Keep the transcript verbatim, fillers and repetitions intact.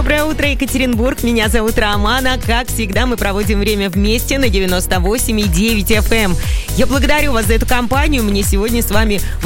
Доброе утро, Екатеринбург. Меня зовут Романа. Как всегда, мы проводим время вместе на девяносто восемь и девять эф эм. Я благодарю вас за эту компанию. Мне сегодня с вами